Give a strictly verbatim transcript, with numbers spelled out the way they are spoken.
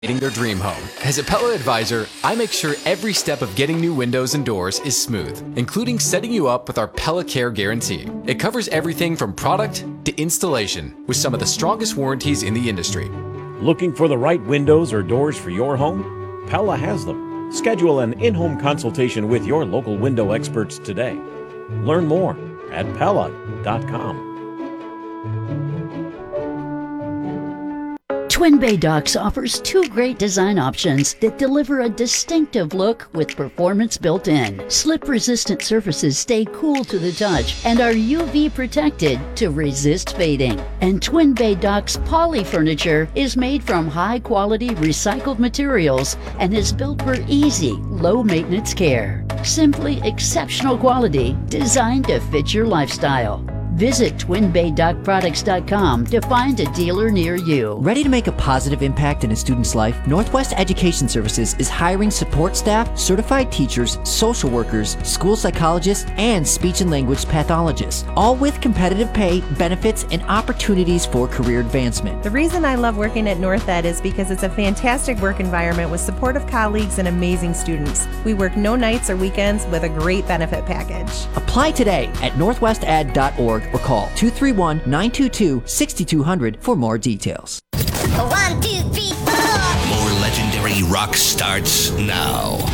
their dream home. As a Pella advisor, I make sure every step of getting new windows and doors is smooth, including setting you up with our Pella Care Guarantee. It covers everything from product to installation, with some of the strongest warranties in the industry. Looking for the right windows or doors for your home? Pella has them. Schedule an in-home consultation with your local window experts today. Learn more at Pella dot com. Twin Bay Docks offers two great design options that deliver a distinctive look with performance built in. Slip-resistant surfaces stay cool to the touch and are U V protected to resist fading. And Twin Bay Docks poly furniture is made from high-quality recycled materials and is built for easy, low-maintenance care. Simply exceptional quality designed to fit your lifestyle. Visit twin bay dock products dot com to find a dealer near you. Ready to make a positive impact in a student's life? Northwest Education Services is hiring support staff, certified teachers, social workers, school psychologists, and speech and language pathologists, all with competitive pay, benefits, and opportunities for career advancement. The reason I love working at North Ed is because it's a fantastic work environment with supportive colleagues and amazing students. We work no nights or weekends with a great benefit package. Apply today at northwest ed dot org or call two three one, nine two two, six two zero zero for more details. One, two, three, four. More legendary rock starts now.